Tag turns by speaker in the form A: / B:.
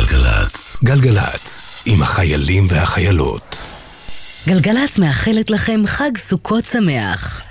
A: גלגלצ. גלגלצ, עם החיילים והחיילות.
B: גלגלצ מאחלת לכם חג סוכות שמח.